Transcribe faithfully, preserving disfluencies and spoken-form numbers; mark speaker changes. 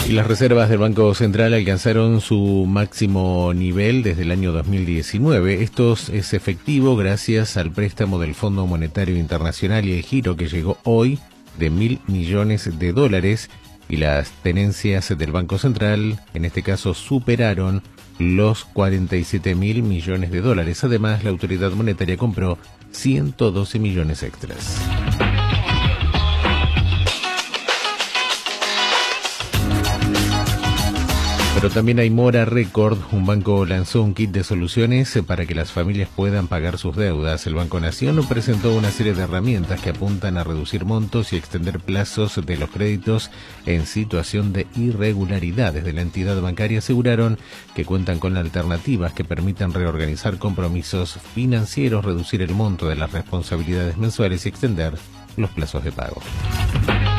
Speaker 1: Y las reservas del Banco Central alcanzaron su máximo nivel desde el año dos mil diecinueve. Esto es efectivo gracias al préstamo del Fondo Monetario Internacional y el giro que llegó hoy de mil millones de dólares. Y las tenencias del Banco Central, en este caso, superaron los cuarenta y siete mil millones de dólares. Además, la autoridad monetaria compró ciento doce millones extras. Pero también hay mora récord. Un banco lanzó un kit de soluciones para que las familias puedan pagar sus deudas. El Banco Nación presentó una serie de herramientas que apuntan a reducir montos y extender plazos de los créditos en situación de irregularidad. Desde la entidad bancaria aseguraron que cuentan con alternativas que permitan reorganizar compromisos financieros, reducir el monto de las responsabilidades mensuales y extender los plazos de pago.